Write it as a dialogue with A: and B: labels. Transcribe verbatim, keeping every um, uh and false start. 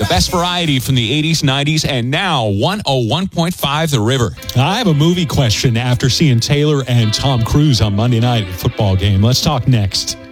A: best variety from the eighties, nineties, and now one oh one point five The River.
B: I have a movie question after seeing Taylor and Tom Cruise on Monday night football game. Let's talk next.